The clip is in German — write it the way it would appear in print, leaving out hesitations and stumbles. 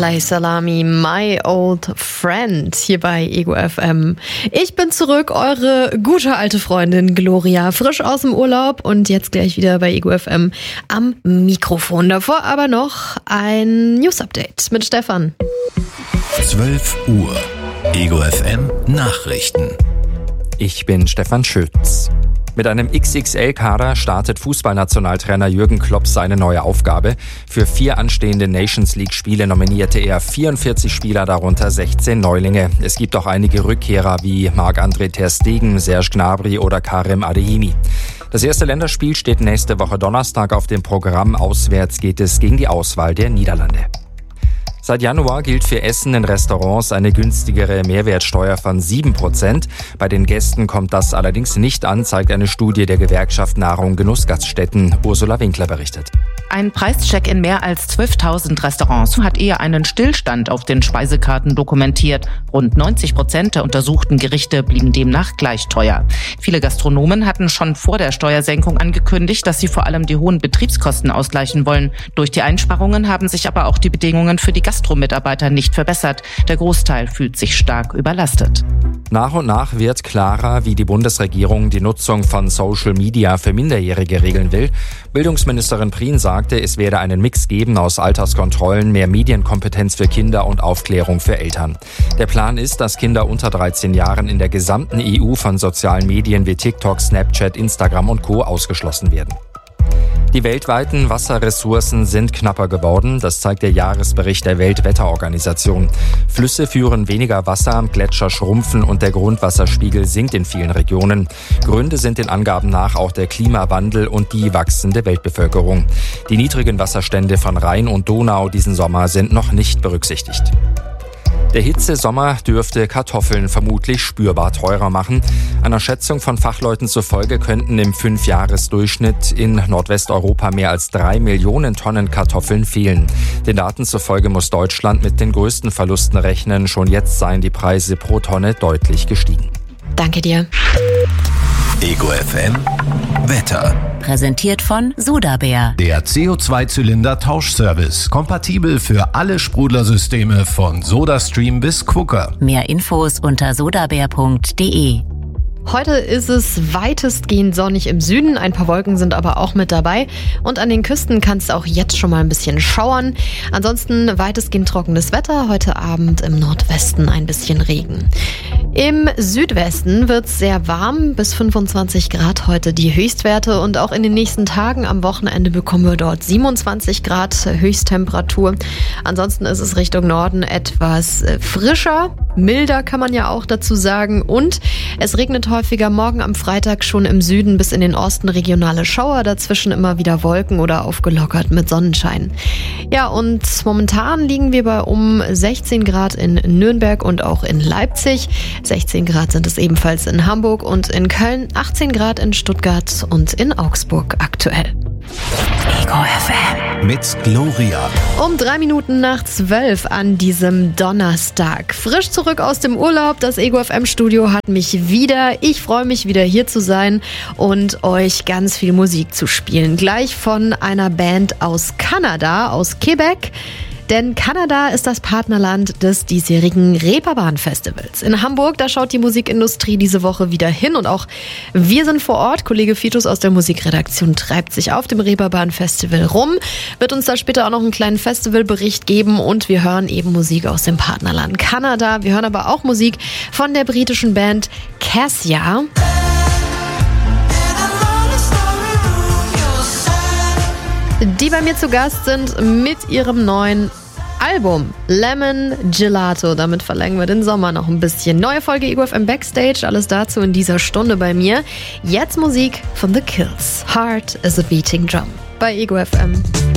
Salai Salami, my old friend, hier bei Ego FM. Ich bin zurück, eure gute alte Freundin Gloria, frisch aus dem Urlaub und jetzt gleich wieder bei Ego FM am Mikrofon. Davor aber noch ein News-Update mit Stefan. 12 Uhr. Ego FM Nachrichten. Ich bin Stefan Schütz. Mit einem XXL-Kader startet Fußballnationaltrainer Jürgen Klopp seine neue Aufgabe. Für 4 anstehende Nations-League-Spiele nominierte er 44 Spieler, darunter 16 Neulinge. Es gibt auch einige Rückkehrer wie Marc-André ter Stegen, Serge Gnabry oder Karim Adeyemi. Das erste Länderspiel steht nächste Woche Donnerstag auf dem Programm. Auswärts geht es gegen die Auswahl der Niederlande. Seit Januar gilt für Essen in Restaurants eine günstigere Mehrwertsteuer von 7%. Bei den Gästen kommt das allerdings nicht an, zeigt eine Studie der Gewerkschaft Nahrung Genuss Gaststätten. Ursula Winkler berichtet. Ein Preischeck in mehr als 12.000 Restaurants hat eher einen Stillstand auf den Speisekarten dokumentiert. Rund 90% der untersuchten Gerichte blieben demnach gleich teuer. Viele Gastronomen hatten schon vor der Steuersenkung angekündigt, dass sie vor allem die hohen Betriebskosten ausgleichen wollen. Durch die Einsparungen haben sich aber auch die Bedingungen für die Gastromitarbeiter nicht verbessert. Der Großteil fühlt sich stark überlastet. Nach und nach wird klarer, wie die Bundesregierung die Nutzung von Social Media für Minderjährige regeln will. Bildungsministerin Prien sagte, es werde einen Mix geben aus Alterskontrollen, mehr Medienkompetenz für Kinder und Aufklärung für Eltern. Der Plan ist, dass Kinder unter 13 Jahren in der gesamten EU von sozialen Medien wie TikTok, Snapchat, Instagram und Co. ausgeschlossen werden. Die weltweiten Wasserressourcen sind knapper geworden, das zeigt der Jahresbericht der Weltwetterorganisation. Flüsse führen weniger Wasser, Gletscher schrumpfen und der Grundwasserspiegel sinkt in vielen Regionen. Gründe sind den Angaben nach auch der Klimawandel und die wachsende Weltbevölkerung. Die niedrigen Wasserstände von Rhein und Donau diesen Sommer sind noch nicht berücksichtigt. Der Hitzesommer dürfte Kartoffeln vermutlich spürbar teurer machen. Einer Schätzung von Fachleuten zufolge könnten im 5-Jahres-Durchschnitt in Nordwesteuropa mehr als 3 Millionen Tonnen Kartoffeln fehlen. Den Daten zufolge muss Deutschland mit den größten Verlusten rechnen. Schon jetzt seien die Preise pro Tonne deutlich gestiegen. Danke dir. Ego FM Wetter. Präsentiert von Sodabär. Der CO2-Zylinder-Tauschservice. Kompatibel für alle Sprudlersysteme von SodaStream bis Quooker. Mehr Infos unter sodabär.de. Heute ist es weitestgehend sonnig im Süden, ein paar Wolken sind aber auch mit dabei und an den Küsten kann es auch jetzt schon mal ein bisschen schauern. Ansonsten weitestgehend trockenes Wetter, heute Abend im Nordwesten ein bisschen Regen. Im Südwesten wird es sehr warm, bis 25 Grad heute die Höchstwerte und auch in den nächsten Tagen am Wochenende bekommen wir dort 27 Grad Höchsttemperatur. Ansonsten ist es Richtung Norden etwas frischer, milder kann man ja auch dazu sagen und es regnet häufiger morgen am Freitag schon im Süden bis in den Osten regionale Schauer, dazwischen immer wieder Wolken oder aufgelockert mit Sonnenschein. Ja, und momentan liegen wir bei um 16 Grad in Nürnberg und auch in Leipzig. 16 Grad sind es ebenfalls in Hamburg und in Köln, 18 Grad in Stuttgart und in Augsburg aktuell. Ego FM. Mit Gloria. Um 3 Minuten nach 12 an diesem Donnerstag. Frisch zurück aus dem Urlaub. Das Ego FM Studio hat mich wieder. Ich freue mich wieder hier zu sein und euch ganz viel Musik zu spielen. Gleich von einer Band aus Kanada, aus Quebec. Denn Kanada ist das Partnerland des diesjährigen Reeperbahn-Festivals. In Hamburg, da schaut die Musikindustrie diese Woche wieder hin und auch wir sind vor Ort. Kollege Fitus aus der Musikredaktion treibt sich auf dem Reeperbahn-Festival rum, wird uns da später auch noch einen kleinen Festivalbericht geben und wir hören eben Musik aus dem Partnerland Kanada. Wir hören aber auch Musik von der britischen Band Cassia. Die bei mir zu Gast sind mit ihrem neuen Album Lemon Gelato. Damit verlängern wir den Sommer noch ein bisschen. Neue Folge Ego FM Backstage, alles dazu in dieser Stunde bei mir. Jetzt Musik von The Kills. Heart is a Beating Drum bei Ego FM.